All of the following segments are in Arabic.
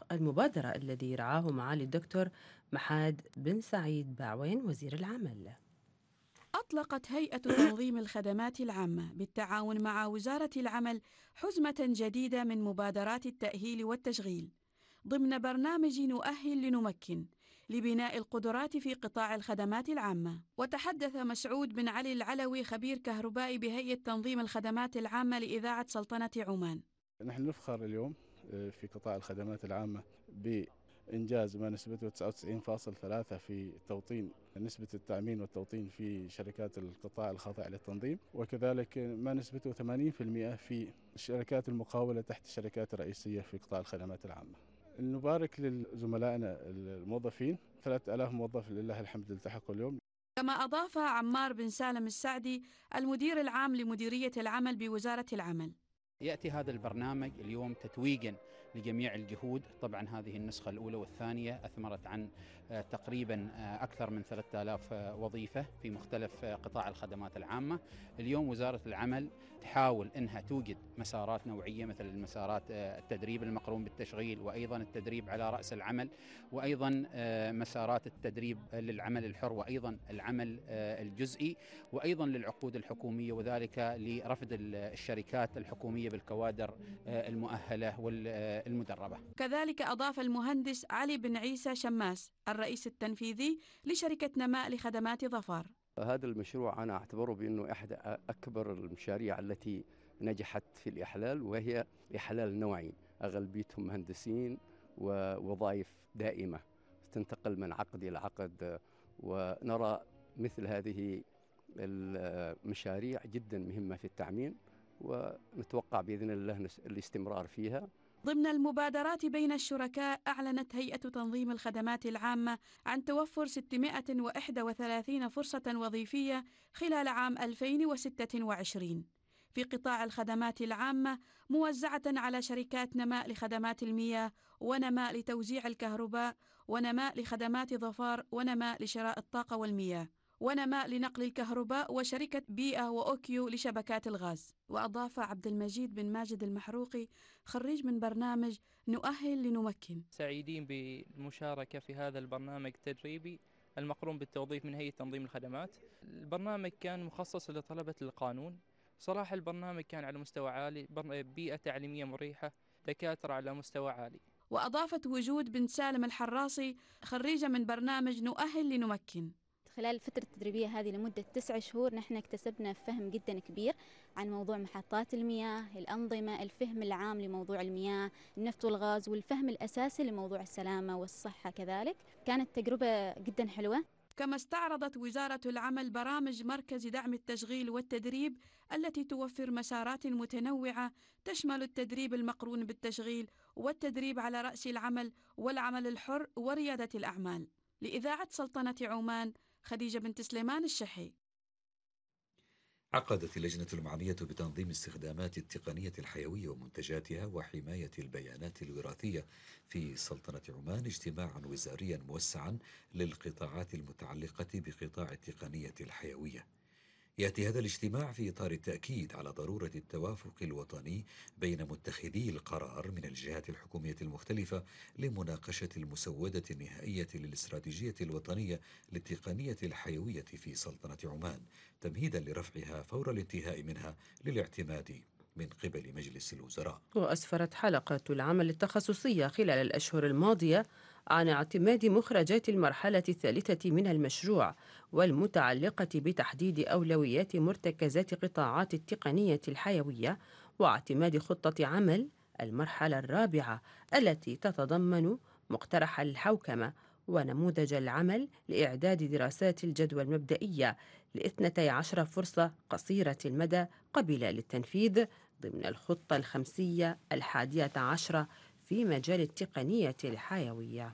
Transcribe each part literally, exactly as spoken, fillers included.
المبادرة الذي رعاه معالي الدكتور محاد بن سعيد باعوين وزير العمل. أطلقت هيئة تنظيم الخدمات العامة بالتعاون مع وزارة العمل حزمة جديدة من مبادرات التأهيل والتشغيل ضمن برنامج نؤهل لنمكن لبناء القدرات في قطاع الخدمات العامة. وتحدث مسعود بن علي العلوي خبير كهربائي بهيئة تنظيم الخدمات العامة لإذاعة سلطنة عمان. نحن نفخر اليوم في قطاع الخدمات العامة بإنجاز ما نسبته تسعة وتسعين فاصلة ثلاثة في توطين نسبة التأمين والتوطين في شركات القطاع الخاضع للتنظيم، وكذلك ما نسبته ثمانين بالمئة في الشركات المقاولة تحت الشركات الرئيسية في قطاع الخدمات العامة. نبارك لزملائنا الموظفين، ثلاثة آلاف موظف لله الحمد التحقوا اليوم. كما أضاف عمار بن سالم السعدي المدير العام لمديرية العمل بوزارة العمل. يأتي هذا البرنامج اليوم تتويجا لجميع الجهود. طبعا هذه النسخة الأولى والثانية أثمرت عن تقريبا أكثر من ثلاثة آلاف وظيفة في مختلف قطاع الخدمات العامة. اليوم وزارة العمل تحاول أنها توجد مسارات نوعية مثل المسارات التدريب المقرون بالتشغيل، وأيضا التدريب على رأس العمل، وأيضا مسارات التدريب للعمل الحر، وأيضا العمل الجزئي، وأيضا للعقود الحكومية، وذلك لرفد الشركات الحكومية بالكوادر المؤهلة والمدربة. كذلك أضاف المهندس علي بن عيسى شماس الرئيس التنفيذي لشركة نماء لخدمات ظفار. هذا المشروع أنا أعتبره بأنه أحد أكبر المشاريع التي نجحت في الإحلال، وهي إحلال نوعي أغلبيتهم مهندسين ووظائف دائمة تنتقل من عقد إلى عقد، ونرى مثل هذه المشاريع جدا مهمة في التعميم، ونتوقع بإذن الله الاستمرار فيها. ضمن المبادرات بين الشركاء أعلنت هيئة تنظيم الخدمات العامة عن توفر ستمائة وواحد وثلاثين فرصة وظيفية خلال عام ألفين وستة وعشرين في قطاع الخدمات العامة، موزعة على شركات نماء لخدمات المياه، ونماء لتوزيع الكهرباء، ونماء لخدمات ظفار، ونماء لشراء الطاقة والمياه، ونماء لنقل الكهرباء، وشركة بيئة وأوكيو لشبكات الغاز. وأضاف عبد المجيد بن ماجد المحروقي خريج من برنامج نؤهل لنمكن: سعيدين بالمشاركة في هذا البرنامج التدريبي المقرون بالتوظيف من هيئة تنظيم الخدمات. البرنامج كان مخصص لطلبة القانون. صراحة البرنامج كان على مستوى عالي، بيئة تعليمية مريحة، دكاترة على مستوى عالي. وأضافت وجود بن سالم الحراسي خريجة من برنامج نؤهل لنمكن: خلال الفترة التدريبية هذه لمدة تسع شهور نحن اكتسبنا فهم جدا كبير عن موضوع محطات المياه، الأنظمة، الفهم العام لموضوع المياه، النفط والغاز، والفهم الأساسي لموضوع السلامة والصحة. كذلك كانت تجربة جدا حلوة. كما استعرضت وزارة العمل برامج مركز دعم التشغيل والتدريب التي توفر مسارات متنوعة تشمل التدريب المقرون بالتشغيل، والتدريب على رأس العمل، والعمل الحر، وريادة الأعمال. لإذاعة سلطنة عمان، خديجة بنت سليمان الشحي. عقدت اللجنة المعنية بتنظيم استخدامات التقنية الحيوية ومنتجاتها وحماية البيانات الوراثية في سلطنة عمان اجتماعا وزاريا موسعا للقطاعات المتعلقة بقطاع التقنية الحيوية. يأتي هذا الاجتماع في إطار التأكيد على ضرورة التوافق الوطني بين متخذي القرار من الجهات الحكومية المختلفة لمناقشة المسودة النهائية للاستراتيجية الوطنية للتقنية الحيوية في سلطنة عمان، تمهيدا لرفعها فور الانتهاء منها للاعتماد من قبل مجلس الوزراء. وأسفرت حلقة العمل التخصصية خلال الأشهر الماضية عن اعتماد مخرجات المرحلة الثالثة من المشروع والمتعلقة بتحديد أولويات مرتكزات قطاعات التقنية الحيوية، واعتماد خطة عمل المرحلة الرابعة التي تتضمن مقترح الحوكمة ونموذج العمل لإعداد دراسات الجدوى المبدئية لاثنتي عشر فرصة قصيرة المدى قابلة للتنفيذ ضمن الخطة الخمسية الحادية عشرة في مجال التقنية الحيوية.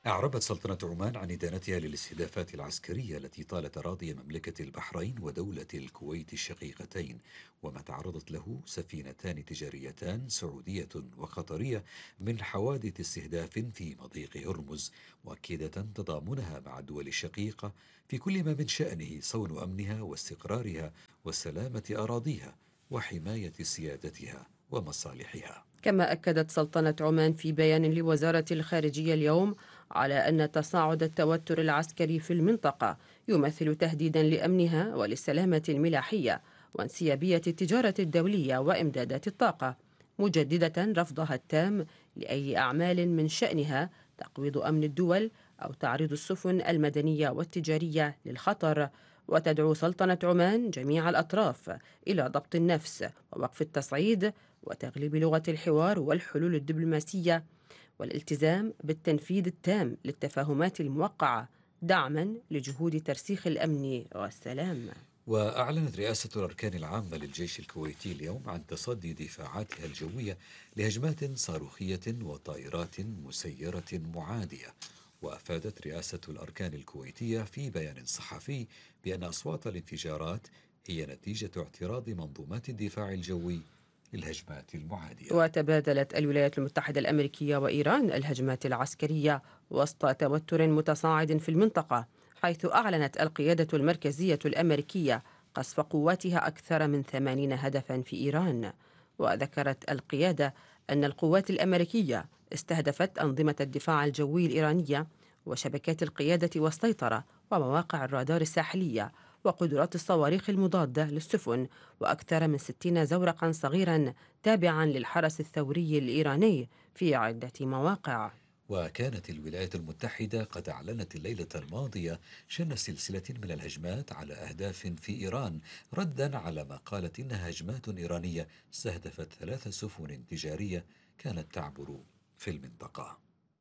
أعربت سلطنة عمان عن إدانتها للاستهدافات العسكرية التي طالت أراضي مملكة البحرين ودولة الكويت الشقيقتين، وما تعرضت له سفينتان تجاريتان سعودية وقطرية من حوادث استهداف في مضيق هرمز، مؤكدة تضامنها مع الدول الشقيقة في كل ما من شأنه صون أمنها واستقرارها وسلامة أراضيها وحماية سيادتها ومصالحها. كما أكدت سلطنة عمان في بيان لوزارة الخارجية اليوم على أن تصاعد التوتر العسكري في المنطقة يمثل تهديدا لأمنها وللسلامة الملاحية وانسيابية التجارة الدولية وإمدادات الطاقة، مجددة رفضها التام لأي أعمال من شأنها تقويض أمن الدول أو تعريض السفن المدنية والتجارية للخطر. وتدعو سلطنة عمان جميع الأطراف إلى ضبط النفس ووقف التصعيد وتغليب لغة الحوار والحلول الدبلوماسية والالتزام بالتنفيذ التام للتفاهمات الموقعة دعما لجهود ترسيخ الأمن والسلام. وأعلنت رئاسة الأركان العامة للجيش الكويتي اليوم عن تصدي دفاعاتها الجوية لهجمات صاروخية وطائرات مسيرة معادية. وأفادت رئاسة الأركان الكويتية في بيان صحفي بأن أصوات الانفجارات هي نتيجة اعتراض منظومات الدفاع الجوي للهجمات المعادية. وتبادلت الولايات المتحدة الأمريكية وإيران الهجمات العسكرية وسط توتر متصاعد في المنطقة، حيث أعلنت القيادة المركزية الأمريكية قصف قواتها أكثر من ثمانين هدفا في إيران. وذكرت القيادة أن القوات الأمريكية استهدفت أنظمة الدفاع الجوي الإيرانية وشبكات القيادة والسيطرة ومواقع الرادار الساحلية وقدرات الصواريخ المضادة للسفن وأكثر من ستين زورقا صغيرا تابعا للحرس الثوري الإيراني في عدة مواقع. وكانت الولايات المتحدة قد أعلنت الليلة الماضية شن سلسلة من الهجمات على أهداف في إيران ردا على ما قالت إنها هجمات إيرانية استهدفت ثلاث سفن تجارية كانت تعبر في المنطقة.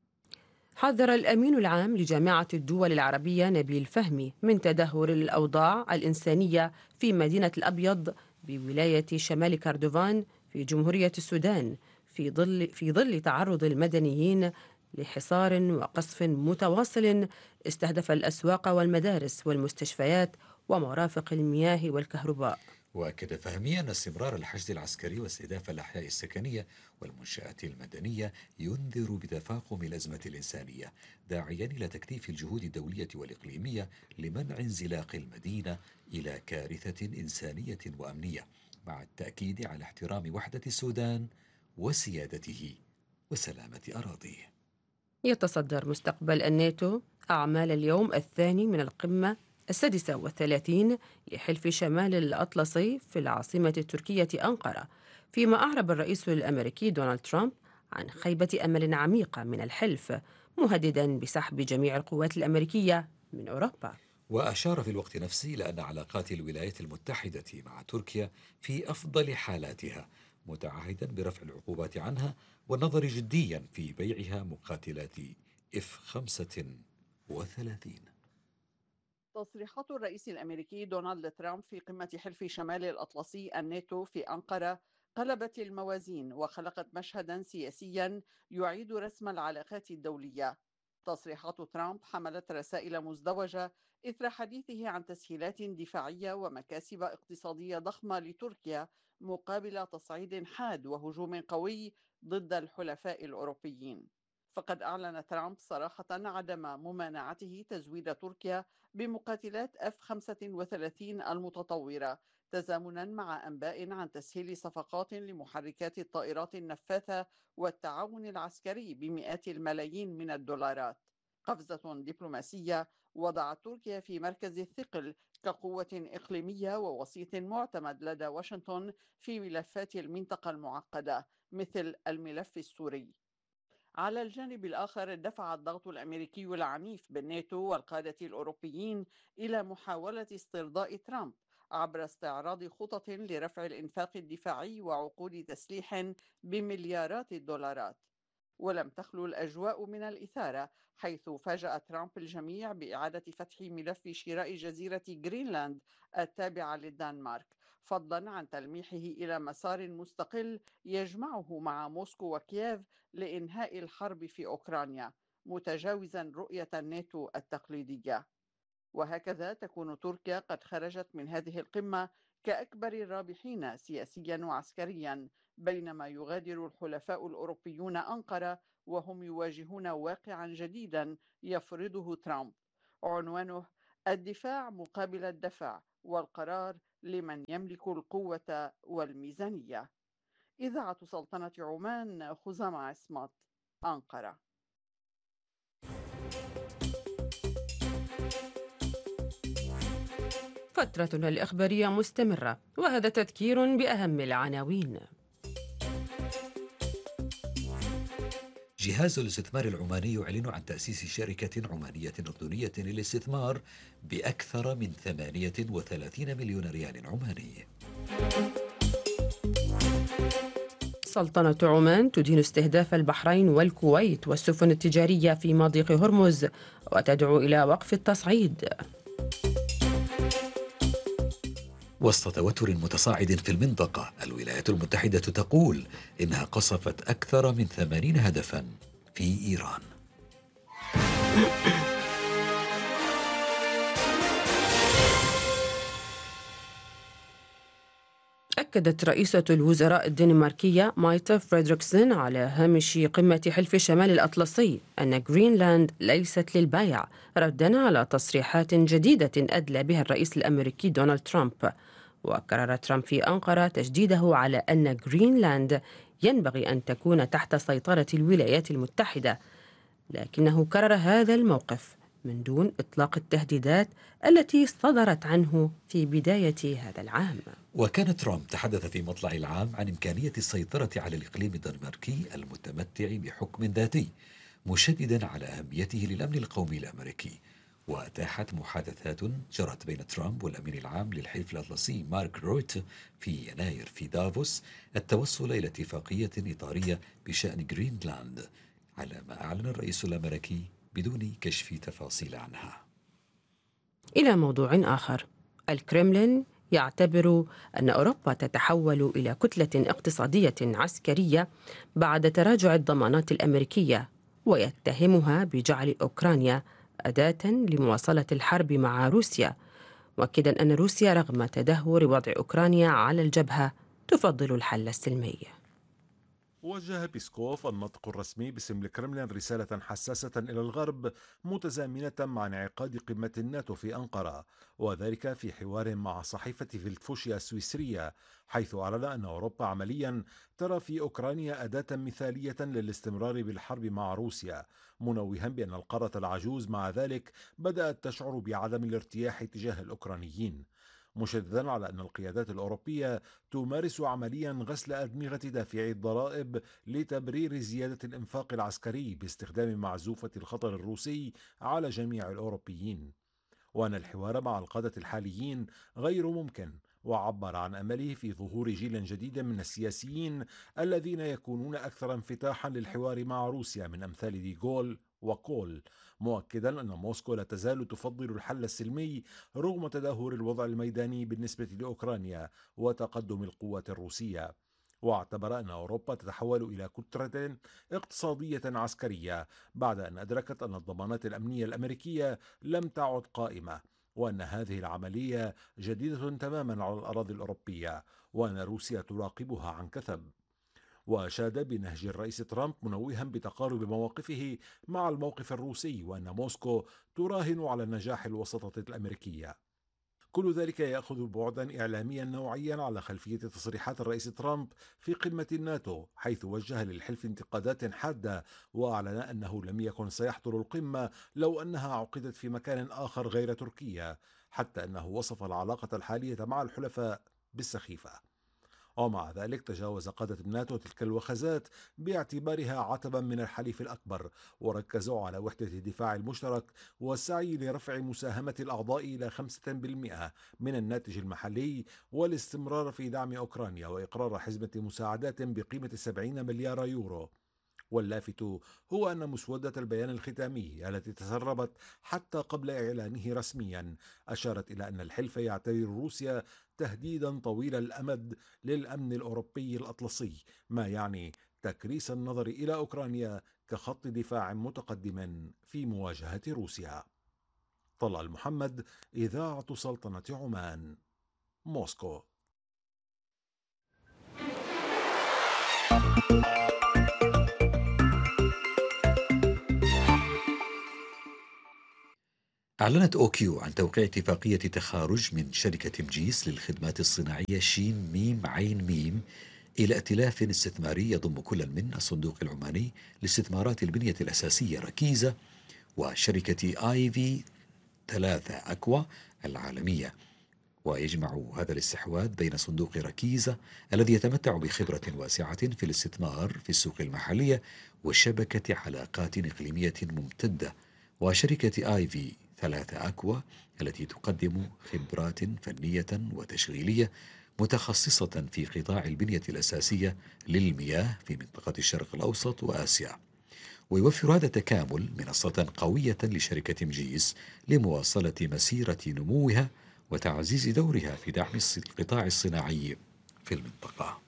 حذر الأمين العام لجامعة الدول العربية نبيل فهمي من تدهور الأوضاع الإنسانية في مدينة الأبيض بولاية شمال كردوفان في جمهورية السودان في ظل في ظل تعرض المدنيين لحصار وقصف متواصل استهدف الأسواق والمدارس والمستشفيات ومرافق المياه والكهرباء. وأكد فهمي أن استمرار الحشد العسكري واستهداف الأحياء السكنية والمنشآت المدنية ينذر بتفاقم الأزمة الإنسانية، داعيا إلى تكثيف الجهود الدولية والإقليمية لمنع انزلاق المدينة إلى كارثة إنسانية وأمنية، مع التأكيد على احترام وحدة السودان وسيادته وسلامة أراضيه. يتصدر مستقبل الناتو أعمال اليوم الثاني من القمة السادسة والثلاثين لحلف شمال الأطلسي في العاصمة التركية أنقرة، فيما أعرب الرئيس الأمريكي دونالد ترامب عن خيبة أمل عميقة من الحلف، مهددا بسحب جميع القوات الأمريكية من أوروبا. وأشار في الوقت نفسه إلى أن علاقات الولايات المتحدة مع تركيا في أفضل حالاتها، متعهدا برفع العقوبات عنها والنظر جديا في بيعها مقاتلات إف خمسة وثلاثين. تصريحات الرئيس الأمريكي دونالد ترامب في قمة حلف شمال الأطلسي الناتو في أنقرة قلبت الموازين وخلقت مشهدا سياسيا يعيد رسم العلاقات الدولية. تصريحات ترامب حملت رسائل مزدوجة إثر حديثه عن تسهيلات دفاعية ومكاسب اقتصادية ضخمة لتركيا مقابل تصعيد حاد وهجوم قوي ضد الحلفاء الأوروبيين. فقد أعلن ترامب صراحة عدم ممانعته تزويد تركيا بمقاتلات إف خمسة وثلاثين المتطورة، تزامنا مع أنباء عن تسهيل صفقات لمحركات الطائرات النفاثة والتعاون العسكري بمئات الملايين من الدولارات. قفزة دبلوماسية وضعت تركيا في مركز الثقل كقوة إقليمية ووسيط معتمد لدى واشنطن في ملفات المنطقة المعقدة مثل الملف السوري. على الجانب الآخر دفع الضغط الأمريكي العنيف بالناتو والقادة الأوروبيين إلى محاولة استرضاء ترامب عبر استعراض خطط لرفع الإنفاق الدفاعي وعقود تسليح بمليارات الدولارات. ولم تخلو الأجواء من الإثارة، حيث فاجأ ترامب الجميع بإعادة فتح ملف شراء جزيرة جرينلاند التابعة للدنمارك، فضلا عن تلميحه إلى مسار مستقل يجمعه مع موسكو وكييف لإنهاء الحرب في أوكرانيا، متجاوزا رؤية الناتو التقليدية. وهكذا تكون تركيا قد خرجت من هذه القمة كأكبر الرابحين سياسيا وعسكريا، بينما يغادر الحلفاء الأوروبيون أنقرة وهم يواجهون واقعا جديدا يفرضه ترامب، عنوانه الدفاع مقابل الدفع، والقرار لمن يملك القوة والميزانية. إذاعة سلطنة عمان، خزامة عصمت، أنقرة. فترتنا الإخبارية مستمرة، وهذا تذكير بأهم العناوين. جهاز الاستثمار العماني يعلن عن تأسيس شركة عمانية أردنية للاستثمار بأكثر من ثمانية وثلاثين مليون ريال عماني. سلطنة عمان تدين استهداف البحرين والكويت والسفن التجارية في مضيق هرمز، وتدعو إلى وقف التصعيد. وسط توتر متصاعد في المنطقة، الولايات المتحدة تقول إنها قصفت أكثر من ثمانين هدفا في إيران. أكدت رئيسة الوزراء الدنماركية مايتا فريدريكسن على هامش قمة حلف شمال الأطلسي أن غرينلاند ليست للبيع، ردا على تصريحات جديدة أدلى بها الرئيس الأمريكي دونالد ترامب. وكرر ترامب في أنقرة تشديده على أن غرينلاند ينبغي أن تكون تحت سيطرة الولايات المتحدة، لكنه كرر هذا الموقف من دون إطلاق التهديدات التي صدرت عنه في بداية هذا العام. وكان ترامب تحدث في مطلع العام عن إمكانية السيطرة على الإقليم الدنماركي المتمتع بحكم ذاتي، مشددا على أهميته للأمن القومي الأمريكي. وأتاحت محادثات جرت بين ترامب والأمين العام للحلف الأطلسي مارك روت في يناير في دافوس التوصل إلى اتفاقية إطارية بشأن غرينلاند، على ما أعلن الرئيس الأمريكي بدون كشف تفاصيل عنها. إلى موضوع آخر، الكرملين يعتبر أن أوروبا تتحول إلى كتلة اقتصادية عسكرية بعد تراجع الضمانات الأمريكية، ويتهمها بجعل أوكرانيا أداة لمواصلة الحرب مع روسيا، مؤكدا أن روسيا رغم تدهور وضع أوكرانيا على الجبهة تفضل الحل السلمي. وجه بيسكوف الناطق الرسمي باسم الكرملين رسالة حساسة إلى الغرب متزامنة مع انعقاد قمة الناتو في أنقرة، وذلك في حوار مع صحيفة فيلتفوشيا السويسرية، حيث أعلن أن أوروبا عمليا ترى في أوكرانيا أداة مثالية للاستمرار بالحرب مع روسيا، منوها بأن القارة العجوز مع ذلك بدأت تشعر بعدم الارتياح تجاه الأوكرانيين، مشددا على أن القيادات الأوروبية تمارس عمليا غسل أدمغة دافعي الضرائب لتبرير زيادة الإنفاق العسكري باستخدام معزوفة الخطر الروسي على جميع الأوروبيين، وأن الحوار مع القادة الحاليين غير ممكن، وعبر عن أمله في ظهور جيل جديد من السياسيين الذين يكونون أكثر انفتاحا للحوار مع روسيا من أمثال ديغول وكول، مؤكدا أن موسكو لا تزال تفضل الحل السلمي رغم تدهور الوضع الميداني بالنسبة لأوكرانيا وتقدم القوات الروسية. واعتبر أن أوروبا تتحول إلى كتلة اقتصادية عسكرية بعد أن أدركت أن الضمانات الأمنية الأمريكية لم تعد قائمة، وأن هذه العملية جديدة تماما على الأراضي الأوروبية، وأن روسيا تراقبها عن كثب. وأشاد بنهج الرئيس ترامب منوها بتقارب مواقفه مع الموقف الروسي، وأن موسكو تراهن على نجاح الوساطة الأمريكية. كل ذلك يأخذ بعدا إعلاميا نوعيا على خلفية تصريحات الرئيس ترامب في قمة الناتو، حيث وجه للحلف انتقادات حادة، وأعلن أنه لم يكن سيحضر القمة لو أنها عقدت في مكان آخر غير تركيا، حتى أنه وصف العلاقة الحالية مع الحلفاء بالسخيفة. ومع ذلك تجاوز قادة الناتو تلك الوخزات باعتبارها عتبا من الحليف الأكبر، وركزوا على وحدة الدفاع المشترك والسعي لرفع مساهمة الأعضاء إلى خمسة بالمئة من الناتج المحلي، والاستمرار في دعم أوكرانيا وإقرار حزمة مساعدات بقيمة سبعين مليار يورو. واللافت هو أن مسودة البيان الختامي التي تسربت حتى قبل إعلانه رسميا أشارت إلى أن الحلف يعتبر روسيا تهديدا طويل الأمد للأمن الأوروبي الأطلسي، ما يعني تكريس النظر إلى أوكرانيا كخط دفاع متقدم في مواجهة روسيا. طلال محمد، إذاعة سلطنة عمان، موسكو. أعلنت أوكيو عن توقيع اتفاقية تخارج من شركة مجيس للخدمات الصناعية شين ميم عين ميم إلى ائتلاف استثماري يضم كل من الصندوق العماني لاستثمارات البنية الأساسية ركيزة وشركة آي في ثلاثة أكوا العالمية. ويجمع هذا الاستحواذ بين صندوق ركيزة الذي يتمتع بخبرة واسعة في الاستثمار في السوق المحلية وشبكة علاقات إقليمية ممتدة، وشركة آي في ثلاثة أكوا التي تقدم خبرات فنية وتشغيلية متخصصة في قطاع البنية الأساسية للمياه في منطقة الشرق الأوسط وآسيا. ويوفر هذا التكامل منصة قوية لشركة مجيس لمواصلة مسيرة نموها وتعزيز دورها في دعم القطاع الصناعي في المنطقة.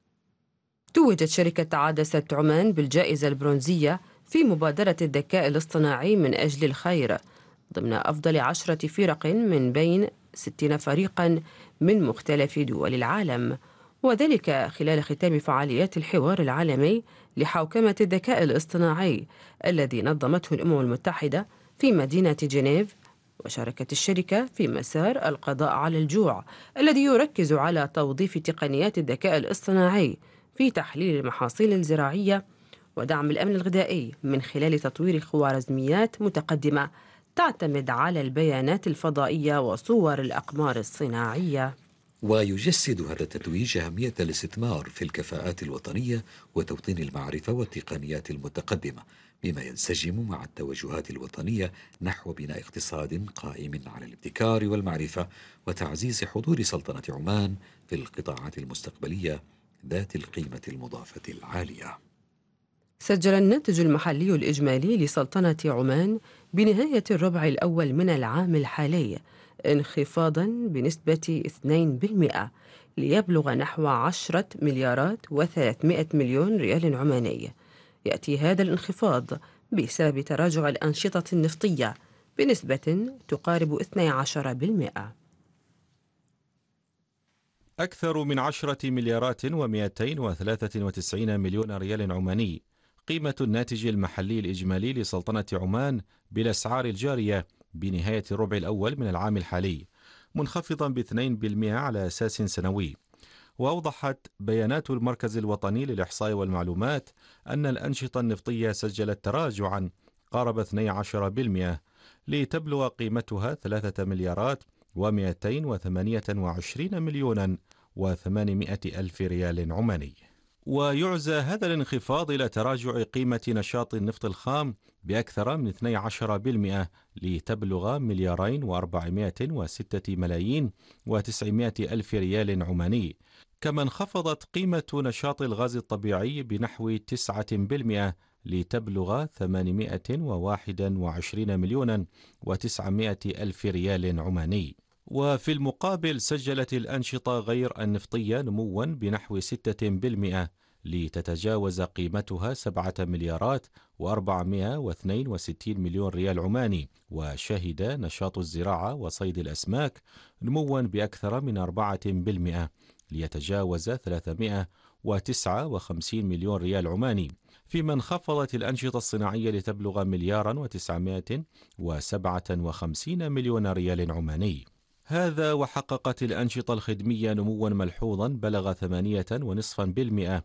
توجت شركة عدسة عمان بالجائزة البرونزية في مبادرة الذكاء الاصطناعي من أجل الخير ضمن أفضل عشرة فرق من بين ستين فريقا من مختلف دول العالم، وذلك خلال ختام فعاليات الحوار العالمي لحوكمة الذكاء الاصطناعي الذي نظمته الأمم المتحدة في مدينة جنيف. وشاركت الشركة في مسار القضاء على الجوع الذي يركز على توظيف تقنيات الذكاء الاصطناعي في تحليل المحاصيل الزراعية ودعم الأمن الغذائي من خلال تطوير خوارزميات متقدمة تعتمد على البيانات الفضائية وصور الأقمار الصناعية. ويجسد هذا التتويج أهمية الاستثمار في الكفاءات الوطنية وتوطين المعرفة والتقنيات المتقدمة، بما ينسجم مع التوجهات الوطنية نحو بناء اقتصاد قائم على الابتكار والمعرفة وتعزيز حضور سلطنة عمان في القطاعات المستقبلية ذات القيمة المضافة العالية. سجل الناتج المحلي الإجمالي لسلطنة عمان بنهاية الربع الأول من العام الحالي انخفاضاً بنسبة اثنين بالمئة ليبلغ نحو عشرة مليارات وثلاثمائة مليون ريال عماني. يأتي هذا الانخفاض بسبب تراجع الأنشطة النفطية بنسبة تقارب اثني عشر بالمئة. أكثر من عشرة مليارات ومئتين وثلاثة وتسعين مليون ريال عماني قيمة الناتج المحلي الإجمالي لسلطنة عمان بالأسعار الجارية بنهاية الربع الأول من العام الحالي، منخفضا باثنين بالمئة على أساس سنوي. وأوضحت بيانات المركز الوطني للإحصاء والمعلومات أن الأنشطة النفطية سجلت تراجعا قارب اثني عشر بالمئة لتبلغ قيمتها ثلاثة مليارات ومئتين وثمانية وعشرين مليونا وثمانمائة ألف ريال عماني. ويعزى هذا الانخفاض إلى تراجع قيمة نشاط النفط الخام بأكثر من اثني عشر بالمئة لتبلغ مليارين وأربعمائة وستة ملايين وتسعمائة ألف ريال عماني. كما انخفضت قيمة نشاط الغاز الطبيعي بنحو تسعة بالمئة لتبلغ ثمانمائة وواحد وعشرين مليونا وتسعمائة ألف ريال عماني. وفي المقابل سجلت الأنشطة غير النفطية نموا بنحو ستة بالمئة لتتجاوز قيمتها سبعة مليارات وأربعمائة واثنين وستين مليون ريال عماني. وشهد نشاط الزراعة وصيد الأسماك نموا بأكثر من أربعة بالمئة ليتجاوز ثلاثمائة وتسعة وخمسين مليون ريال عماني، فيما انخفضت الأنشطة الصناعية لتبلغ مليارا وتسعمائة وسبعة وخمسين مليون ريال عماني. هذا وحققت الأنشطة الخدمية نموا ملحوظا بلغ ثمانية ونصفا بالمئة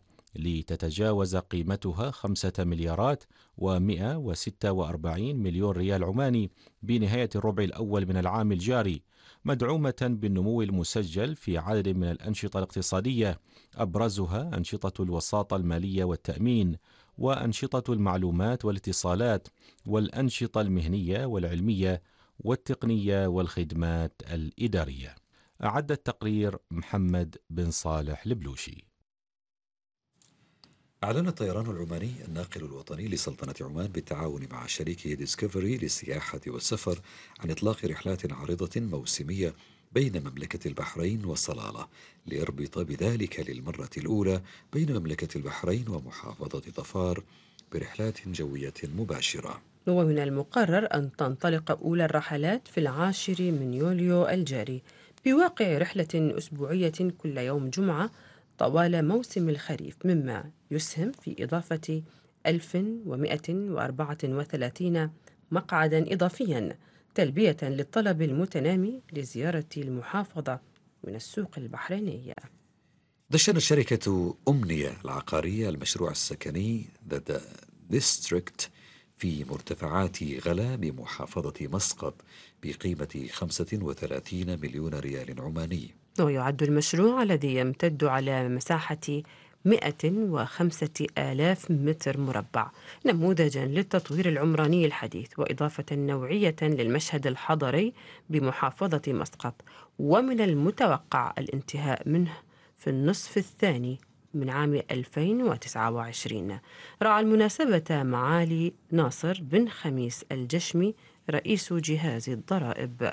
لتتجاوز قيمتها خمسة مليارات ومئة وستة وأربعين مليون ريال عماني بنهاية الربع الأول من العام الجاري، مدعومة بالنمو المسجل في عدد من الأنشطة الاقتصادية، أبرزها أنشطة الوساطة المالية والتأمين، وأنشطة المعلومات والاتصالات، والأنشطة المهنية والعلمية والتقنية والخدمات الإدارية. أعد التقرير محمد بن صالح البلوشي. أعلن الطيران العماني الناقل الوطني لسلطنة عمان بالتعاون مع شريكه ديسكفري للسياحة والسفر عن إطلاق رحلات عارضة موسمية بين مملكة البحرين والصلالة، ليربط بذلك للمرة الأولى بين مملكة البحرين ومحافظة ظفار برحلات جوية مباشرة. ومن المقرر أن تنطلق أولى الرحلات في العاشر من يوليو الجاري، بواقع رحلة أسبوعية كل يوم جمعة طوال موسم الخريف، مما يسهم في إضافة ألف ومئة وأربعة وثلاثين مقعدا إضافيا، تلبية للطلب المتنامي لزيارة المحافظة من السوق البحرينية. دشنت شركة أمنية العقارية المشروع السكني The District في مرتفعات غلا بمحافظة مسقط بقيمة خمسة وثلاثين مليون ريال عماني. ويعد المشروع الذي يمتد على مساحة مئة وخمسة آلاف متر مربع نموذجا للتطوير العمراني الحديث، وإضافة نوعية للمشهد الحضري بمحافظة مسقط، ومن المتوقع الانتهاء منه في النصف الثاني من عام ألفين وتسعة وعشرين. رعى المناسبة معالي ناصر بن خميس الجشمي رئيس جهاز الضرائب.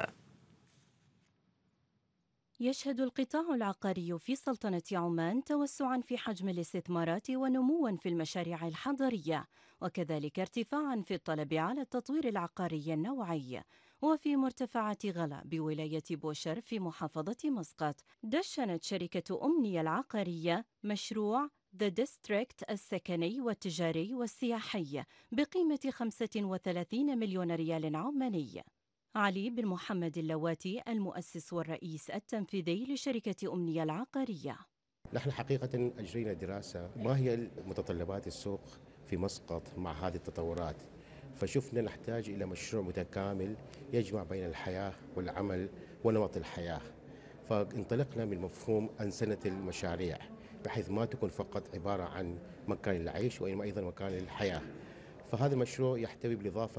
يشهد القطاع العقاري في سلطنة عمان توسعاً في حجم الاستثمارات ونمواً في المشاريع الحضرية، وكذلك ارتفاعاً في الطلب على التطوير العقاري النوعي. وفي مرتفعات غلا بولاية بوشر في محافظة مسقط، دشنت شركة أمنية العقارية مشروع The District السكني والتجاري والسياحي بقيمة خمسة وثلاثين مليون ريال عماني. علي بن محمد اللواتي المؤسس والرئيس التنفيذي لشركة أمنية العقارية: نحن حقيقة أجرينا دراسة ما هي متطلبات السوق في مسقط مع هذه التطورات، فشفنا نحتاج إلى مشروع متكامل يجمع بين الحياة والعمل ونمط الحياة، فانطلقنا من مفهوم أنسنة المشاريع بحيث ما تكون فقط عبارة عن مكان العيش وإنما أيضا مكان الحياة. فهذا المشروع يحتوي بالإضافة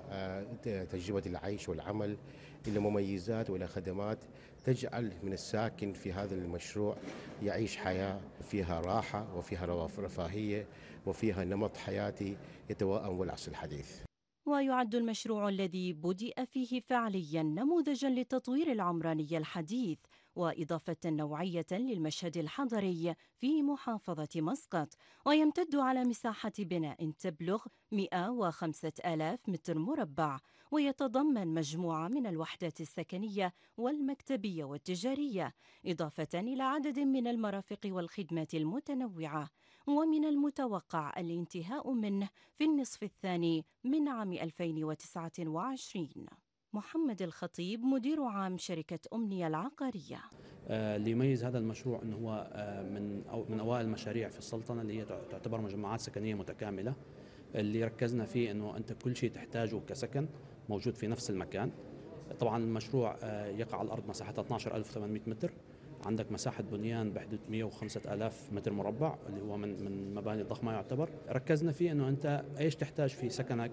إلى تجربة العيش والعمل إلى مميزات وإلى خدمات تجعل من الساكن في هذا المشروع يعيش حياة فيها راحة وفيها رفاهية وفيها نمط حياتي يتوائم والعصر الحديث. ويعد المشروع الذي بدأ فيه فعليا نموذجا للتطوير العمراني الحديث وإضافة نوعية للمشهد الحضري في محافظة مسقط، ويمتد على مساحة بناء تبلغ مئة وخمسة آلاف متر مربع، ويتضمن مجموعة من الوحدات السكنية والمكتبية والتجارية، إضافة إلى عدد من المرافق والخدمات المتنوعة. ومن المتوقع الانتهاء منه في النصف الثاني من عام ألفين وتسعة وعشرين. محمد الخطيب مدير عام شركة أمنية العقارية: اللي يميز هذا المشروع أنه هو من أو من أوائل المشاريع في السلطنة اللي هي تعتبر مجمعات سكنية متكاملة، اللي ركزنا فيه أنه أنت كل شيء تحتاجه كسكن موجود في نفس المكان. طبعا المشروع يقع على الأرض مساحتها اثني عشر ألف وثمانمئة متر، عندك مساحة بنيان بحدود مئة وخمسة آلاف متر مربع اللي هو من من مباني ضخمة يعتبر. ركزنا فيه أنه أنت إيش تحتاج في سكنك،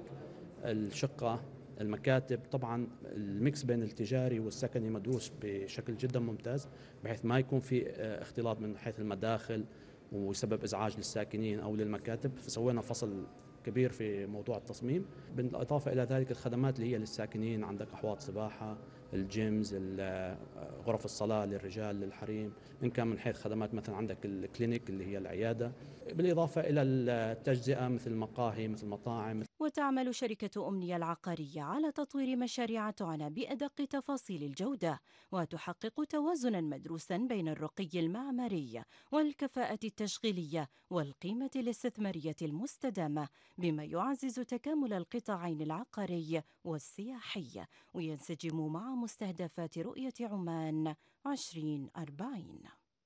الشقة، المكاتب، طبعا الميكس بين التجاري والسكني مدروس بشكل جدا ممتاز بحيث ما يكون في اختلاط من حيث المداخل ويسبب إزعاج للساكنين أو للمكاتب، فسوينا فصل كبير في موضوع التصميم. بالإضافة إلى ذلك الخدمات اللي هي للساكنين، عندك أحواض سباحة، الجيمز، غرف الصلاة للرجال للحريم، إن كان من حيث خدمات مثلا عندك الكلينيك اللي هي العيادة، بالإضافة إلى التجزئة مثل مقاهي مثل مطاعم. وتعمل شركة أمنية العقارية على تطوير مشاريع تعنى بأدق تفاصيل الجودة، وتحقق توازنا مدروسا بين الرقي المعماري والكفاءة التشغيلية والقيمة الاستثمارية المستدامة، بما يعزز تكامل القطاعين العقاري والسياحي وينسجم مع مستهدفات رؤية عمان عشرين أربعين.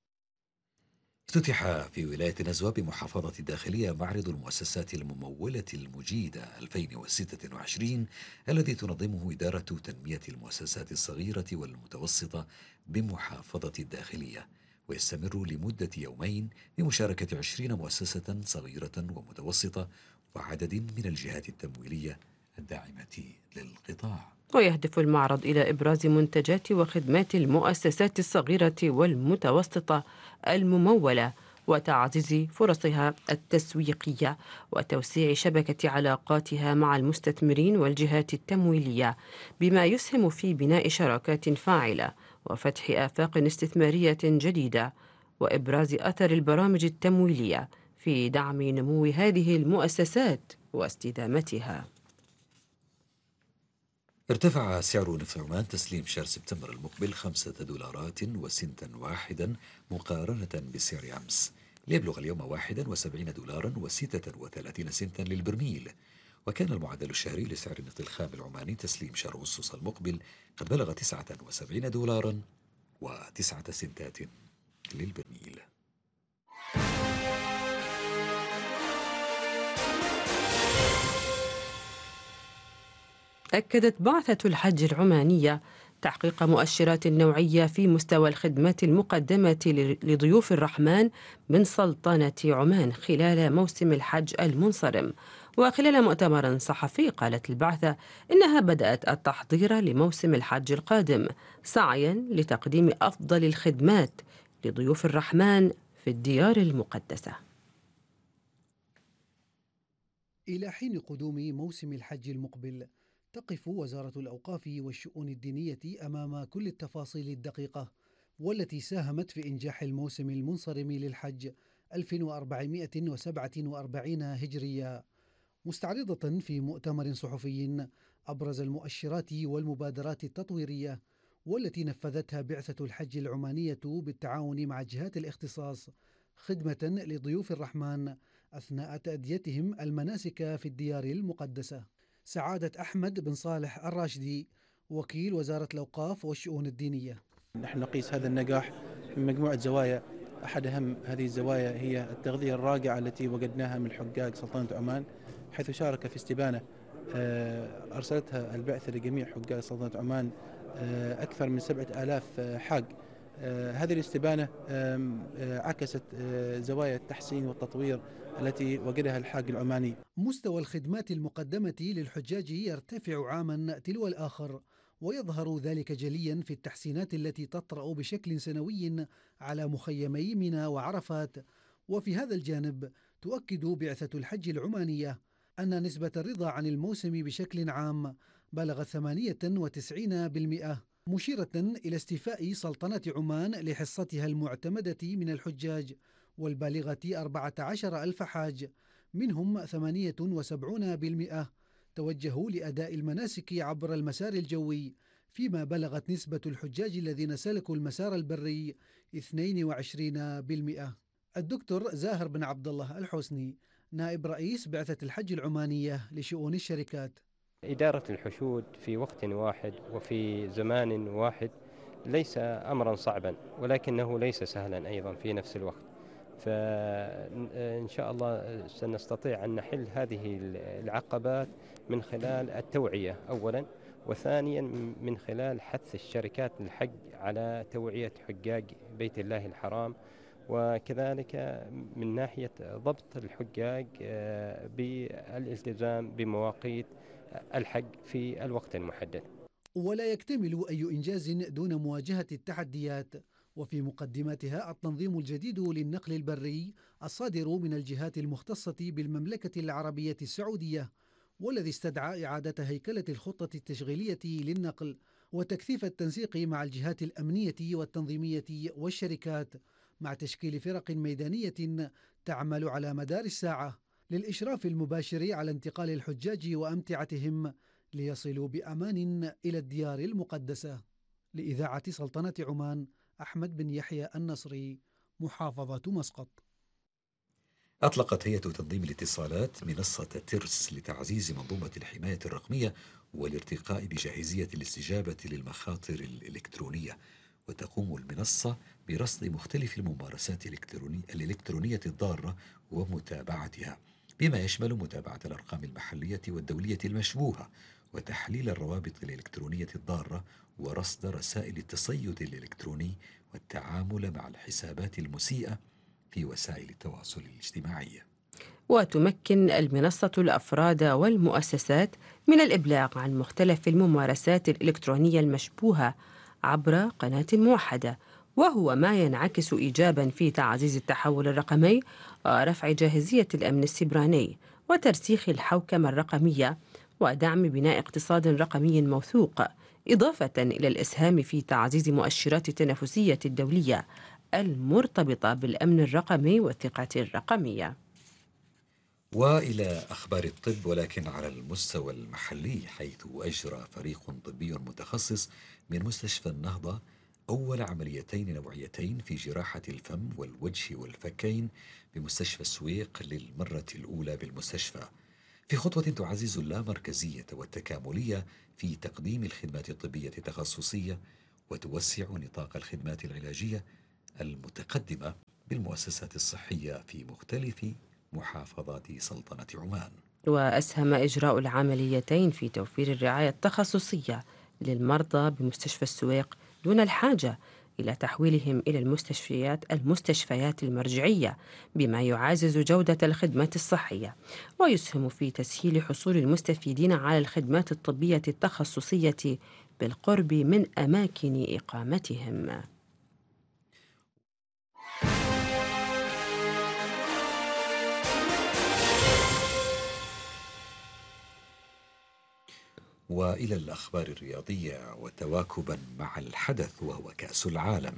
افتتح في ولاية نزوة بمحافظة الداخلية معرض المؤسسات الممولة المجيدة ألفين وستة وعشرين الذي تنظمه إدارة تنمية المؤسسات الصغيرة والمتوسطة بمحافظة الداخلية، ويستمر لمدة يومين بمشاركة عشرين مؤسسة صغيرة ومتوسطة وعدد من الجهات التمويلية الداعمة للقطاع. ويهدف المعرض إلى إبراز منتجات وخدمات المؤسسات الصغيرة والمتوسطة الممولة وتعزيز فرصها التسويقية وتوسيع شبكة علاقاتها مع المستثمرين والجهات التمويلية، بما يسهم في بناء شراكات فاعلة وفتح آفاق استثمارية جديدة وإبراز أثر البرامج التمويلية في دعم نمو هذه المؤسسات واستدامتها. ارتفع سعر نفط عمان تسليم شهر سبتمبر المقبل خمسة دولارات وسنتا واحدا مقارنة بسعر أمس، ليبلغ اليوم واحدا وسبعين دولارا وستة وثلاثين سنتا للبرميل. وكان المعدل الشهري لسعر النفط الخام العماني تسليم شهر أغسطس المقبل قد بلغ تسعة وسبعين دولارا وتسعة سنتات للبرميل. أكدت بعثة الحج العمانية تحقيق مؤشرات نوعية في مستوى الخدمات المقدمة لضيوف الرحمن من سلطنة عمان خلال موسم الحج المنصرم. وخلال مؤتمر صحفي قالت البعثة إنها بدأت التحضير لموسم الحج القادم سعيا لتقديم أفضل الخدمات لضيوف الرحمن في الديار المقدسة. إلى حين قدوم موسم الحج المقبل تقف وزارة الأوقاف والشؤون الدينية أمام كل التفاصيل الدقيقة والتي ساهمت في إنجاح الموسم المنصرم للحج ألف وأربعمائة وسبعة وأربعين هجرية. مستعرضة في مؤتمر صحفي أبرز المؤشرات والمبادرات التطويرية والتي نفذتها بعثة الحج العمانية بالتعاون مع جهات الاختصاص خدمة لضيوف الرحمن أثناء تأديتهم المناسك في الديار المقدسة. سعادة أحمد بن صالح الراشدي وكيل وزارة الأوقاف والشؤون الدينية: نحن نقيس هذا النجاح من مجموعة زوايا. أحد أهم هذه الزوايا هي التغذية الرائعة التي وجدناها من حجاج سلطنة عمان، حيث شارك في استبانة أرسلتها البعثة لجميع حجاج سلطنة عمان أكثر من سبعة آلاف حاج. هذه الاستبانة عكست زوايا التحسين والتطوير التي وجدها الحاج العماني. مستوى الخدمات المقدمة للحجاج يرتفع عاما تلو الآخر، ويظهر ذلك جليا في التحسينات التي تطرأ بشكل سنوي على مخيمي منى وعرفات. وفي هذا الجانب تؤكد بعثة الحج العمانية أن نسبة الرضا عن الموسم بشكل عام بلغت ثمانية وتسعين بالمئة، مشيرة إلى استيفاء سلطنة عمان لحصتها المعتمدة من الحجاج والبالغة أربعة عشر ألف حاج، منهم ثمانية وسبعين بالمئة توجهوا لأداء المناسك عبر المسار الجوي، فيما بلغت نسبة الحجاج الذين سلكوا المسار البري اثنين وعشرين بالمئة. الدكتور زاهر بن عبد الله الحسني نائب رئيس بعثة الحج العمانية لشؤون الشركات: إدارة الحشود في وقت واحد وفي زمان واحد ليس أمرا صعبا، ولكنه ليس سهلا أيضا في نفس الوقت. فإن شاء الله سنستطيع أن نحل هذه العقبات من خلال التوعية أولا، وثانيا من خلال حث الشركات الحج على توعية حجاج بيت الله الحرام، وكذلك من ناحية ضبط الحجاج بالالتزام بمواقيت الحج في الوقت المحدد. ولا يكتمل أي إنجاز دون مواجهة التحديات، وفي مقدمتها التنظيم الجديد للنقل البري الصادر من الجهات المختصة بالمملكة العربية السعودية، والذي استدعى إعادة هيكلة الخطة التشغيلية للنقل وتكثيف التنسيق مع الجهات الأمنية والتنظيمية والشركات، مع تشكيل فرق ميدانية تعمل على مدار الساعة للإشراف المباشر على انتقال الحجاج وأمتعتهم ليصلوا بأمان إلى الديار المقدسة. لإذاعة سلطنة عمان، أحمد بن يحيى النصري، محافظة مسقط. أطلقت هيئة تنظيم الاتصالات منصة ترس لتعزيز منظومة الحماية الرقمية والارتقاء بجاهزية الاستجابة للمخاطر الإلكترونية. وتقوم المنصة برصد مختلف الممارسات الإلكترونية الضارة ومتابعتها، بما يشمل متابعة الأرقام المحلية والدولية المشبوهة وتحليل الروابط الإلكترونية الضارة ورصد رسائل التصيد الإلكتروني والتعامل مع الحسابات المسيئة في وسائل التواصل الاجتماعي. وتمكن المنصة الأفراد والمؤسسات من الإبلاغ عن مختلف الممارسات الإلكترونية المشبوهة عبر قناة موحدة، وهو ما ينعكس إيجابا في تعزيز التحول الرقمي ورفع جاهزية الأمن السيبراني وترسيخ الحوكمة الرقمية ودعم بناء اقتصاد رقمي موثوق، إضافة إلى الإسهام في تعزيز مؤشرات التنافسية الدولية المرتبطة بالأمن الرقمي والثقة الرقمية. وإلى أخبار الطب ولكن على المستوى المحلي، حيث أجرى فريق طبي متخصص من مستشفى النهضة أول عمليتين نوعيتين في جراحة الفم والوجه والفكين بمستشفى السويق للمرة الأولى بالمستشفى، في خطوة تعزز اللامركزية والتكاملية في تقديم الخدمات الطبية التخصصية وتوسع نطاق الخدمات العلاجية المتقدمة بالمؤسسات الصحية في مختلف محافظات سلطنة عمان. وأسهم إجراء العمليتين في توفير الرعاية التخصصية للمرضى بمستشفى السويق دون الحاجة إلى تحويلهم إلى المستشفيات المستشفيات المرجعية، بما يعزز جودة الخدمات الصحية ويسهم في تسهيل حصول المستفيدين على الخدمات الطبية التخصصية بالقرب من أماكن إقامتهم. وإلى الأخبار الرياضية وتواكبا مع الحدث وهو كأس العالم،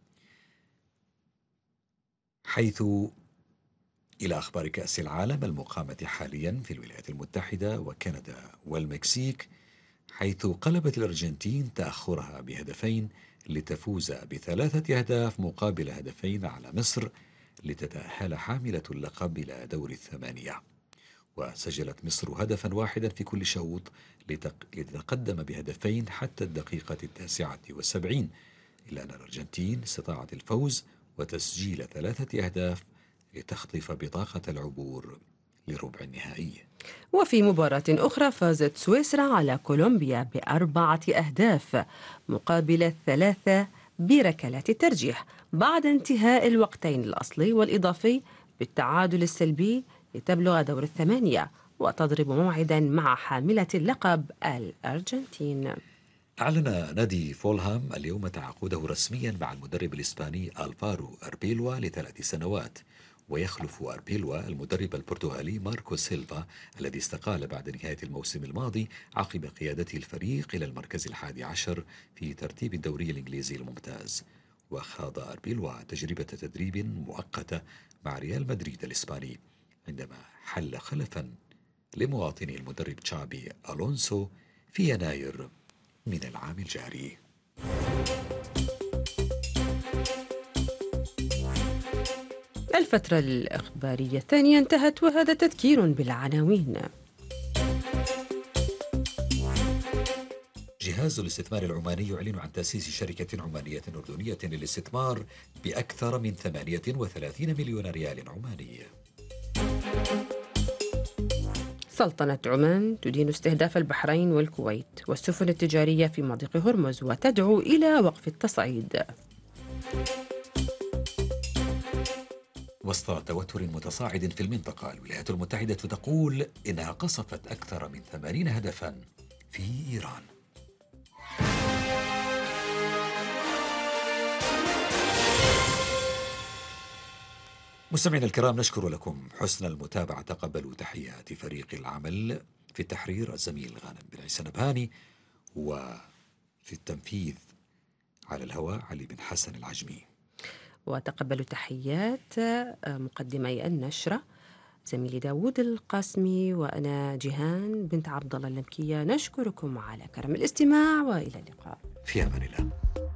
حيث إلى أخبار كأس العالم المقامة حاليا في الولايات المتحدة وكندا والمكسيك، حيث قلبت الأرجنتين تأخرها بهدفين لتفوز بثلاثة أهداف مقابل هدفين على مصر لتتأهل حاملة اللقب إلى دور الثمانية. وسجلت مصر هدفا واحدا في كل شوط لتتقدم بهدفين حتى الدقيقة التاسعة والسبعين، إلا أن الأرجنتين استطاعت الفوز وتسجيل ثلاثة أهداف لتخطف بطاقة العبور لربع النهائي. وفي مباراة أخرى فازت سويسرا على كولومبيا بأربعة أهداف مقابل الثلاثة بركلات الترجيح بعد انتهاء الوقتين الأصلي والإضافي بالتعادل السلبي لتبلغ دور الثمانية وتضرب موعدا مع حاملة اللقب الأرجنتين. أعلن نادي فولهام اليوم تعاقده رسميا مع المدرب الإسباني ألفارو أربيلوا لثلاث سنوات، ويخلف أربيلوا المدرب البرتغالي ماركو سيلفا الذي استقال بعد نهاية الموسم الماضي عقب قيادته الفريق إلى المركز الحادي عشر في ترتيب الدوري الإنجليزي الممتاز. وخاض أربيلوا تجربة تدريب مؤقتة مع ريال مدريد الإسباني عندما حل خلفا لمواطني المدرب تشابي ألونسو في يناير من العام الجاري. الفترة الإخبارية الثانية انتهت، وهذا تذكير بالعناوين. جهاز الاستثمار العماني يعلن عن تأسيس شركة عمانية أردنية للاستثمار بأكثر من ثمانية وثلاثين مليون ريال عماني. سلطنة عمان تدين استهداف البحرين والكويت والسفن التجارية في مضيق هرمز وتدعو إلى وقف التصعيد. وسط توتر متصاعد في المنطقة، الولايات المتحدة تقول إنها قصفت أكثر من ثمانين هدفا في إيران. مستمعينا الكرام، نشكر لكم حسن المتابعة. تقبلوا تحيات فريق العمل في التحرير الزميل غانم بن عيسى نبهاني، وفي التنفيذ على الهواء علي بن حسن العجمي. وتقبلوا تحيات مقدمي النشرة زميلي داود القاسمي وأنا جيهان بنت عبد الله اللمكية. نشكركم على كرم الاستماع وإلى اللقاء في أمان الله.